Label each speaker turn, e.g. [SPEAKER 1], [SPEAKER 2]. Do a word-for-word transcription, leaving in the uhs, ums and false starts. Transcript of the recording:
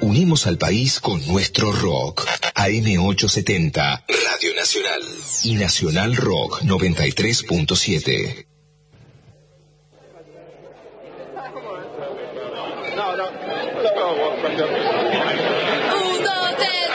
[SPEAKER 1] Unimos al país con nuestro rock. A M ochocientos setenta, Radio Nacional. Y Nacional Rock noventa y tres punto siete.
[SPEAKER 2] Un, dos, tres,